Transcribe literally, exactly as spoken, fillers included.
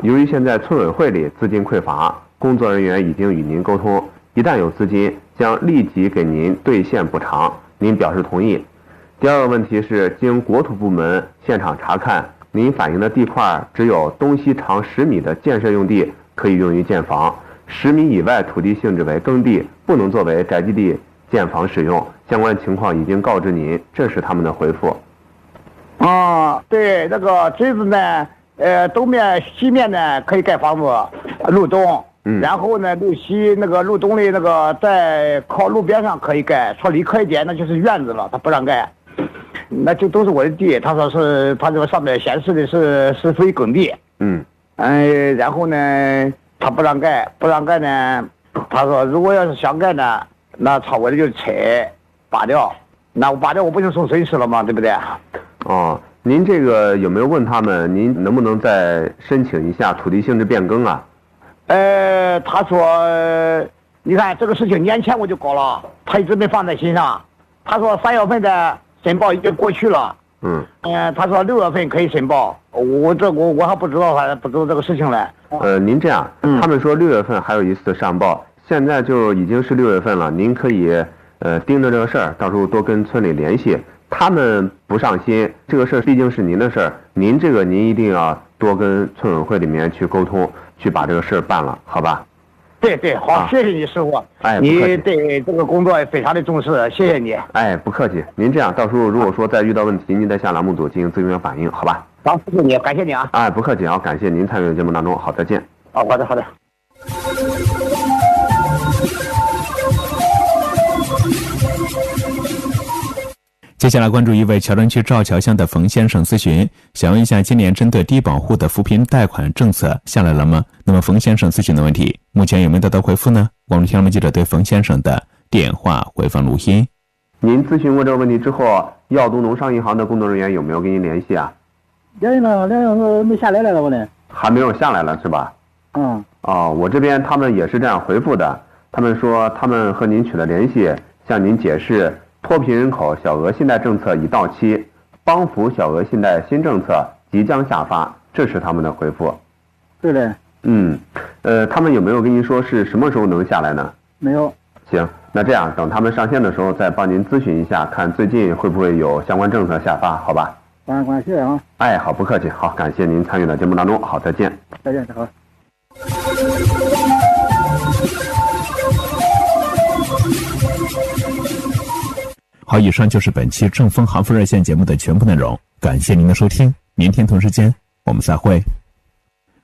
由于现在村委会里资金匮乏，工作人员已经与您沟通，一旦有资金，将立即给您兑现补偿。您表示同意。第二个问题是，经国土部门现场查看，您反映的地块只有东西长十米的建设用地可以用于建房，十米以外土地性质为耕地，不能作为宅基地建房使用。相关情况已经告知您，这是他们的回复。 啊，对，那个这子呢，呃，东面、西面呢可以盖房子，路东，嗯，然后呢，路西那个路东的那个在靠路边上可以盖，说离可一点那就是院子了，他不让盖，那就都是我的地。他说是，他这个上面显示的是是属于耕地，嗯，哎，然后呢，他不让盖，不让盖呢，他说如果要是想盖呢，那超过的就拆拔掉，那我拔掉我不就受损失了吗？对不对？ 哦，您这个有没有问他们，您能不能再申请一下土地性质变更啊？ 呃，他说，你看这个事情年前我就搞了，他一直没放在心上。他说三月份的申报已经过去了，嗯，呃，他说六月份可以申报，我这我我还不知道，还不知道这个事情嘞。 呃，您这样，嗯、他们说六月份还有一次上报，现在就已经是六月份了，您可以呃盯着这个事儿，到时候多跟村里联系。他们不上心，这个事儿毕竟是您的事儿，您这个您一定要多跟村委会里面去沟通，去把这个事儿办了，好吧？ 对对，好，啊、谢谢你师傅， 哎， 你对这个工作非常的重视，谢谢你。 哎，不客气，您这样，到时候如果说再遇到问题，您再向栏目组进行咨询反映，好吧？ 好，谢谢你，感谢你啊。 哎，不客气啊，感谢您参与节目当中，好，再见。 好，好的，好的。 接下来关注一位桥墩区赵桥乡的冯先生咨询，想问一下今年针对低保户的扶贫贷款政策下来了吗？那么冯先生咨询的问题目前有没有得到回复呢？我们听栏目记者对冯先生的电话回放录音。 您咨询过这个问题之后，耀都农商银行的工作人员有没有跟您联系啊？ 联系了，联系了，没下来了我呢。 还没有下来了是吧？ 嗯。 哦，我这边他们也是这样回复的，他们说他们和您取得联系，向您解释脱贫人口小额信贷政策已到期，帮扶小额信贷新政策即将下发，这是他们的回复。 对的。 嗯，呃，他们有没有跟您说是什么时候能下来呢？ 没有。 行，那这样等他们上线的时候再帮您咨询一下，看最近会不会有相关政策下发，好吧？ 感感谢啊。 哎，好，不客气，好，感谢您参与到节目当中，好，再见。 再见，好。 好，以上就是本期正风航富热线节目的全部内容，感谢您的收听，明天同时间我们再会。